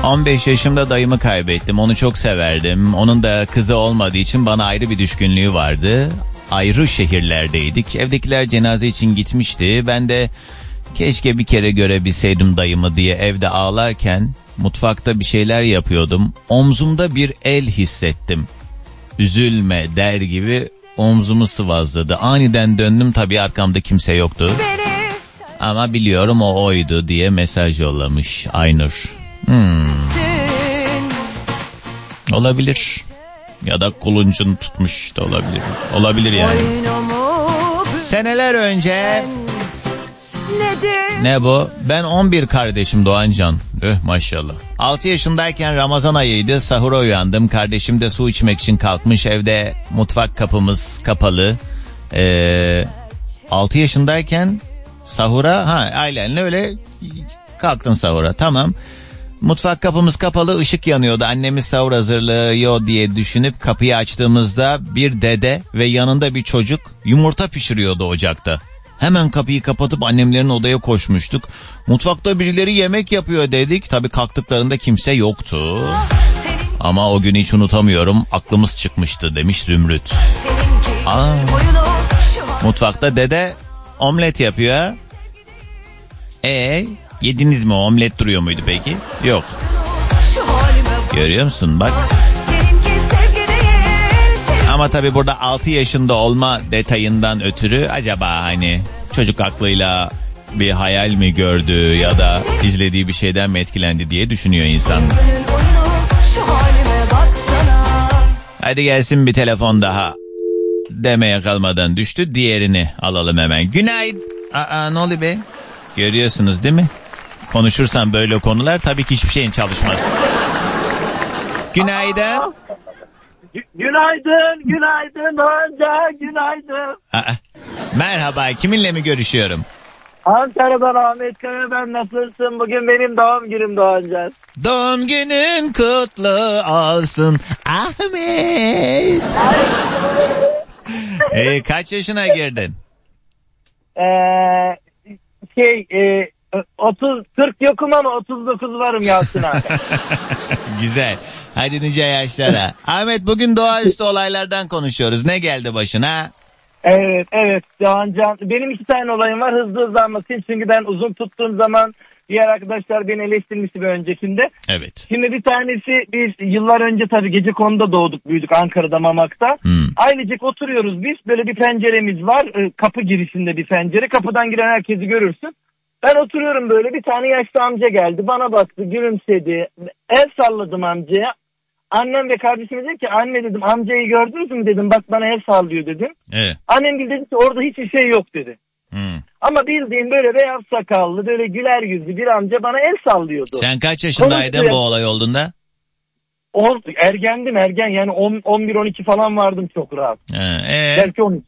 15 yaşımda dayımı kaybettim. Onu çok severdim. Onun da kızı olmadığı için bana ayrı bir düşkünlüğü vardı. Ayrı şehirlerdeydik. Evdekiler cenaze için gitmişti. Ben de keşke bir kere görebilseydim dayımı diye evde ağlarken mutfakta bir şeyler yapıyordum. Omzumda bir el hissettim. Üzülme der gibi omzumu sıvazladı. Aniden döndüm, tabii arkamda kimse yoktu. Ama biliyorum o oydu diye mesaj yollamış Aynur. Olabilir. Ya da kuluncun tutmuş da olabilir. Olabilir yani. Seneler önce... Ne bu? Ben 11 kardeşim Doğancan. Maşallah. 6 yaşındayken Ramazan ayıydı. Sahura uyandım. Kardeşim de su içmek için kalkmış. Evde mutfak kapımız kapalı. 6 yaşındayken sahura... ailenle öyle kalktın sahura. Tamam. Mutfak kapımız kapalı, ışık yanıyordu. Annemiz sahur hazırlıyor diye düşünüp kapıyı açtığımızda bir dede ve yanında bir çocuk yumurta pişiriyordu ocakta. Hemen kapıyı kapatıp annemlerin odaya koşmuştuk. Mutfakta birileri yemek yapıyor dedik. Tabii kalktıklarında kimse yoktu. Ama o günü hiç unutamıyorum. Aklımız çıkmıştı demiş Zümrüt. Mutfakta dede omlet yapıyor. Yediniz mi? Omlet duruyor muydu peki? Yok. Görüyor musun bak. Ama tabii burada 6 yaşında olma detayından ötürü acaba hani çocuk aklıyla bir hayal mi gördü ya da izlediği bir şeyden mi etkilendi diye düşünüyor insan. Hadi gelsin bir telefon daha. Demeye kalmadan düştü. Diğerini alalım hemen. Günaydın. Ne oluyor be? Görüyorsunuz değil mi? Konuşursan böyle konular tabii ki hiçbir şeyin çalışmaz. Günaydın. Günaydın Doğancan, günaydın. Merhaba, kiminle mi görüşüyorum? Ankara'dan Ahmet Kaya, ben nasılsın? Bugün benim doğum günüm Doğancan. Doğum günün kutlu olsun Ahmet. Kaç yaşına girdin? 40 yokum ama 39 varım Yalçın abi. Güzel. Hadi nice yaşlara. Ahmet, bugün doğaüstü olaylardan konuşuyoruz. Ne geldi başına? Evet Doğancan. Benim 2 tane olayım var, hızlı anlatayım. Çünkü ben uzun tuttuğum zaman diğer arkadaşlar beni eleştirmişti bir öncekinde. Evet. Şimdi bir tanesi, biz yıllar önce tabii Gecekondu'da doğduk büyüdük, Ankara'da Mamak'ta. Ailecek oturuyoruz biz. Böyle bir penceremiz var. Kapı girişinde bir pencere. Kapıdan giren herkesi görürsün. Ben oturuyorum böyle, bir tane yaşlı amca geldi. Bana baktı, gülümsedi. El salladım amcaya. Annem ve kardeşim dedi ki, anne dedim, amcayı gördünüz mü dedim, bak bana el sallıyor dedim. Evet. Annem dedi ki orada hiçbir şey yok dedi. Ama bildiğin böyle beyaz sakallı, böyle güler yüzlü bir amca bana el sallıyordu. Sen kaç yaşındaydın bu olay olduğunda? Ergendim yani 11-12 falan vardım çok rahat. Belki 13.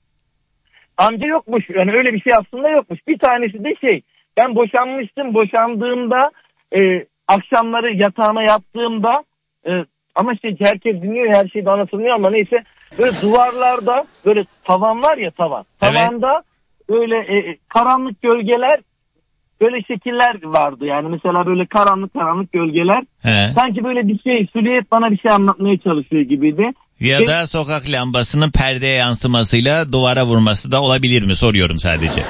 Amca yokmuş, yani öyle bir şey aslında yokmuş. Bir tanesi de ben boşanmıştım. Boşandığımda akşamları yatağıma yattığımda ama herkes dinliyor, her şey de anlatılmıyor ama neyse, böyle duvarlarda böyle tavan var ya, tavan. Evet. Tavanda böyle karanlık gölgeler, böyle şekiller vardı yani, mesela böyle karanlık gölgeler. Sanki böyle bir silüet bana bir şey anlatmaya çalışıyor gibiydi. Ya da sokak lambasının perdeye yansımasıyla duvara vurması da olabilir mi soruyorum sadece.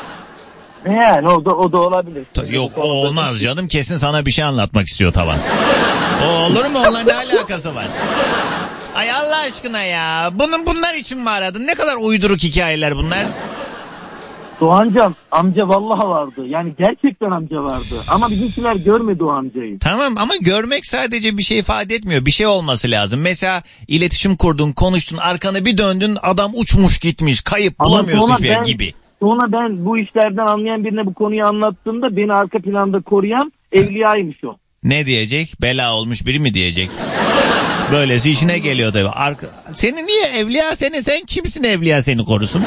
Yani o da olabilir. Yok, o olmaz canım, kesin sana bir şey anlatmak istiyor tavan. O olur mu? Onunla ne alakası var? Ay Allah aşkına ya. Bunlar için mi aradın? Ne kadar uyduruk hikayeler bunlar. Doğancan, amca vallahi vardı. Yani gerçekten amca vardı. Ama bizimkiler görmedi o amcayı. Tamam ama görmek sadece bir şey ifade etmiyor. Bir şey olması lazım. Mesela iletişim kurdun, konuştun, arkanı bir döndün, adam uçmuş gitmiş, kayıp, bulamıyorsun hiçbir yer gibi. Sonra ben bu işlerden anlayan birine bu konuyu anlattığımda beni arka planda koruyan evliyaymış o. Ne diyecek? Bela olmuş biri mi diyecek? Böylesi işine geliyor tabii. Seni niye evliya sen kimsin evliya seni korusun?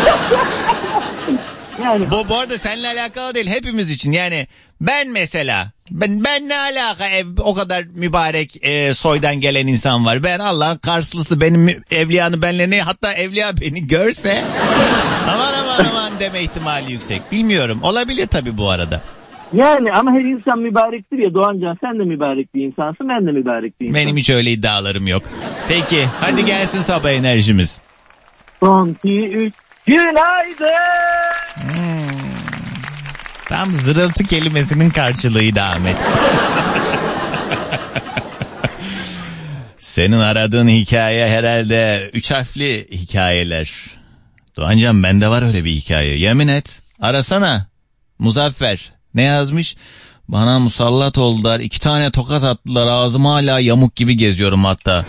Yani. Bu arada seninle alakalı değil, hepimiz için. Yani ben mesela ben ne alaka, o kadar mübarek soydan gelen insan var. Ben Allah'ın karşılısı, benim evliyanı benle ne, hatta evliya beni görse aman deme ihtimali yüksek. Bilmiyorum, olabilir tabii bu arada. Yani ama her insan mübarektir ya Doğancan, sen de mübarek bir insansın, ben de mübarek bir insanım. Benim hiç öyle iddialarım yok. Peki hadi gelsin sabah enerjimiz. Son 2 3 günaydın. Tam zırıltı kelimesinin karşılığıydı Ahmet. Senin aradığın hikaye herhalde 3 harfli hikayeler. Doğancan bende var öyle bir hikaye. Yemin et. Arasana. Muzaffer. Ne yazmış? Bana musallat oldular. 2 tane tokat attılar. Ağzım hala yamuk gibi geziyorum hatta.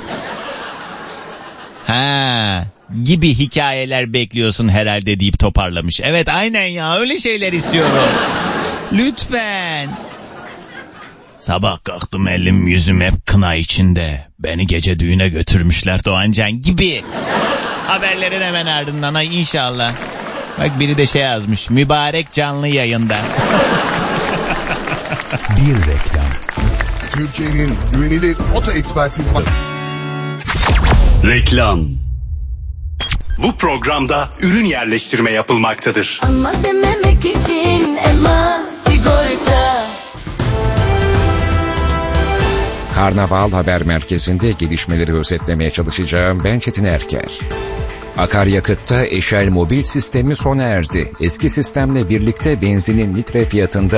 Gibi hikayeler bekliyorsun herhalde deyip toparlamış. Evet aynen ya, öyle şeyler istiyorum. Lütfen. Sabah kalktım elim yüzüm hep kına içinde. Beni gece düğüne götürmüşler Doğancan gibi. Haberlerin hemen ardından ay inşallah. Bak biri de şey yazmış. Mübarek canlı yayında. Bir reklam. Türkiye'nin güvenilir oto ekspertiz var. Reklam. Bu programda ürün yerleştirme yapılmaktadır. Ama dememek için Emma Sigorta. Karnaval Haber Merkezi'nde gelişmeleri özetlemeye çalışacağım. Ben Çetin Erker. Akaryakıtta Eşel mobil sistemi sona erdi. Eski sistemle birlikte benzinin litre fiyatında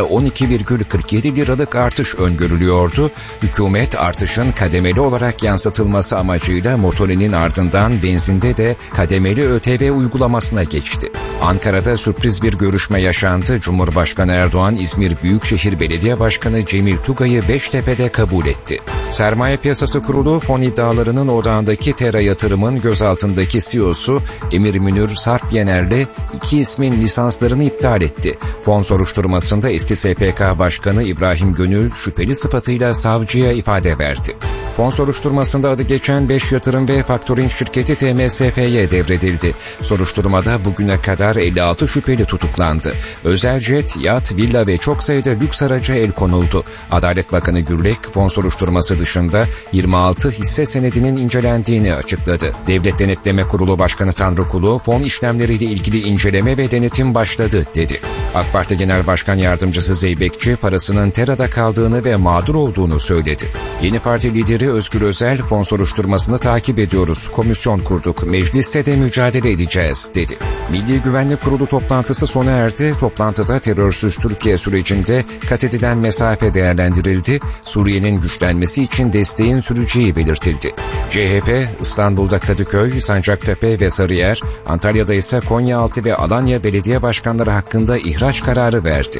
12,47 liralık artış öngörülüyordu. Hükümet artışın kademeli olarak yansıtılması amacıyla motorinin ardından benzinde de kademeli ÖTV uygulamasına geçti. Ankara'da sürpriz bir görüşme yaşandı. Cumhurbaşkanı Erdoğan, İzmir Büyükşehir Belediye Başkanı Cemil Tugay'ı Beştepe'de kabul etti. Sermaye Piyasası Kurulu fon iddialarının odağındaki Tera Yatırım'ın gözaltındaki CEO'su Emir Münir Sarp Yener'le 2 ismin lisanslarını iptal etti. Fon soruşturmasında eski SPK Başkanı İbrahim Gönül şüpheli sıfatıyla savcıya ifade verdi. Fon soruşturmasında adı geçen 5 yatırım ve faktöring şirketi TMSF'ye devredildi. Soruşturmada bugüne kadar 56 şüpheli tutuklandı. Özel jet, yat, villa ve çok sayıda lüks araca el konuldu. Adalet Bakanı Gürlek, fon soruşturması dışında 26 hisse senedinin incelendiğini açıkladı. Devlet Denetleme Kurulu Başkanı Tanrıkulu, fon işlemleriyle ilgili inceleme ve denetim başladı dedi. AK Parti Genel Başkan Yardımcısı Zeybekçi, parasının Tera'da kaldığını ve mağdur olduğunu söyledi. Yeni Parti lideri Özgür Özel, fon soruşturmasını takip ediyoruz, komisyon kurduk, mecliste de mücadele edeceğiz dedi. Milli Güvenlik Kurulu toplantısı sona erdi. Toplantıda terörsüz Türkiye sürecinde kat edilen mesafe değerlendirildi. Suriye'nin güçlenmesi için desteğin süreceği belirtildi. CHP, İstanbul'da Kadıköy, Sancaktepe ve Sarıyer, Antalya'da ise Konyaaltı ve Alanya belediye başkanları hakkında ihraç kararı verdi.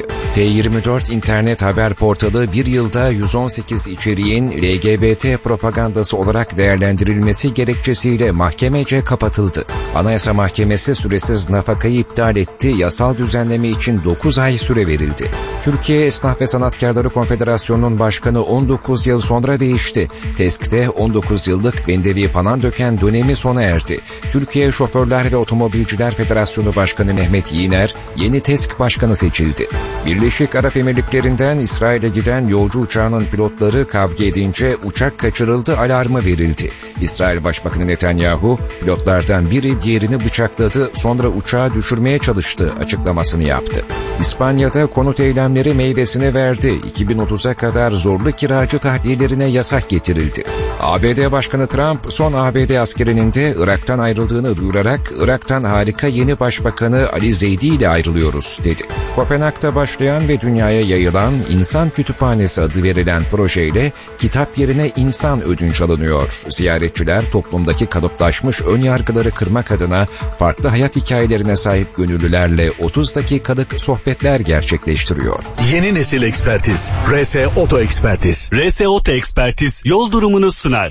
T24 internet haber portalı bir yılda 118 içeriğin LGBT propagandası olarak değerlendirilmesi gerekçesiyle mahkemece kapatıldı. Anayasa Mahkemesi süresiz nafakayı iptal etti, yasal düzenleme için 9 ay süre verildi. Türkiye Esnaf ve Sanatkarları Konfederasyonu'nun başkanı 19 yıl sonra değişti. TESK'te 19 yıllık bendevi Panandöken dönemi sona erdi. Türkiye Şoförler ve Otomobilciler Federasyonu Başkanı Mehmet Yiğner yeni TESK Başkanı seçildi. Birleşik Arap Emirlikleri'nden İsrail'e giden yolcu uçağının pilotları kavga edince uçak kaçırıldı alarmı verildi. İsrail Başbakanı Netanyahu, pilotlardan biri diğerini bıçakladı, sonra uçağı düşürmeye çalıştı açıklamasını yaptı. İspanya'da konut eylemleri meyvesini verdi. 2030'a kadar zorlu kiracı tahliyelerine yasak getirildi. ABD Başkanı Trump, son ABD askerinin de Irak'tan ayrıldığını duyurarak Irak'tan harika yeni başbakanı Ali Zeydi ile ayrılıyoruz dedi. Kopenhag'da başlayan ve dünyaya yayılan İnsan Kütüphanesi adı verilen projeyle kitap yerine insan ödünç alınıyor. Ziyaretçiler toplumdaki kalıplaşmış önyargıları kırmak adına farklı hayat hikayelerine sahip gönüllülerle 30 dakikalık sohbetler gerçekleştiriyor. Yeni nesil ekspertiz. RS Oto Ekspertiz. RS Oto Ekspertiz yol durumunu sunar.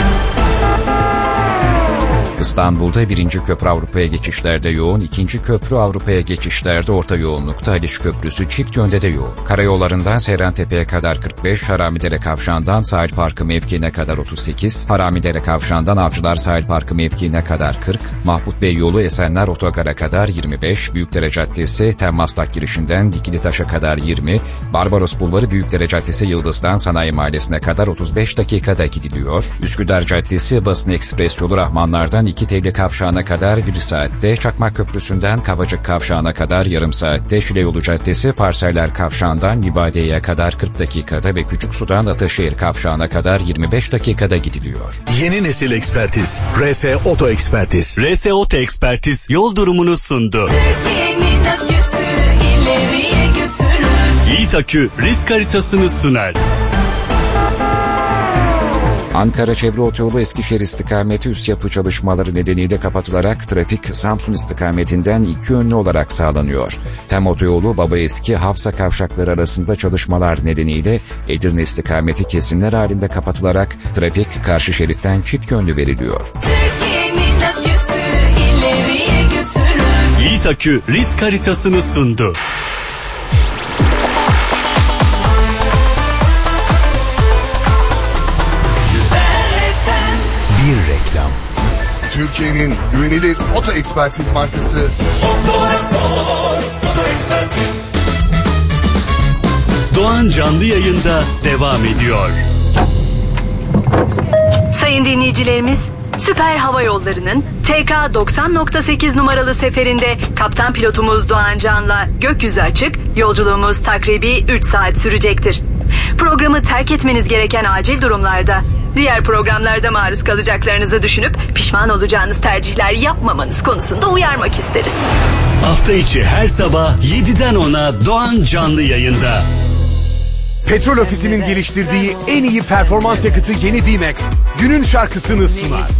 İstanbul'da 1. köprü Avrupa'ya geçişlerde yoğun, 2. köprü Avrupa'ya geçişlerde orta yoğunlukta, Haliç Köprüsü çift yönde de yoğun. Karayollarından Seyrantepe'ye kadar 45, Haramidere Kavşağı'ndan Sahil Parkı mevkiine kadar 38, Haramidere Kavşağı'ndan Avcılar Sahil Parkı mevkiine kadar 40, Mahmut Bey yolu Esenler Otogar'a kadar 25, Büyükdere Caddesi Temmaslak girişinden Dikilitaş'a kadar 20, Barbaros Bulvarı Büyükdere Caddesi Yıldız'dan Sanayi Mahallesi'ne kadar 35 dakikada gidiliyor. Üsküdar Caddesi Basın Ekspres yolu Rahmanlar'dan İki Telli Kavşağı'na kadar 1 saatte, Çakmak Köprüsü'nden Kavacık Kavşağı'na kadar yarım saatte, Şileyolu Caddesi Parseller Kavşağı'ndan Libadiye'ye kadar 40 dakikada ve Küçüksu'dan Ataşehir Kavşağı'na kadar 25 dakikada gidiliyor. Yeni nesil ekspertiz. RS Oto Ekspertiz. RS Oto Ekspertiz yol durumunu sundu. Türkiye'nin aküsü ileriye götürür. Yiğit Akü risk haritasını sunar. Ankara Çevre Otoyolu Eskişehir istikameti üst yapı çalışmaları nedeniyle kapatılarak trafik Samsun istikametinden iki yönlü olarak sağlanıyor. Tem Otoyolu Babaeski Hafsa kavşakları arasında çalışmalar nedeniyle Edirne istikameti kesimler halinde kapatılarak trafik karşı şeritten çift yönlü veriliyor. Türkiye'nin aküsü ileriye götürür. Yiğit Akü risk haritasını sundu. Bir reklam. Türkiye'nin güvenilir oto ekspertiz markası Doğan canlı yayında devam ediyor. Sayın dinleyicilerimiz, Süper Hava Yolları'nın TK 90.8 numaralı seferinde kaptan pilotumuz Doğan Can'la gökyüzü açık, yolculuğumuz takribi 3 saat sürecektir. Programı terk etmeniz gereken acil durumlarda, diğer programlarda maruz kalacaklarınızı düşünüp pişman olacağınız tercihler yapmamanız konusunda uyarmak isteriz. Hafta içi her sabah 7'den 10'a Doğan canlı yayında. Petrol Ofisi'nin geliştirdiği en iyi performans yakıtı yeni D-Max günün şarkısını sunar.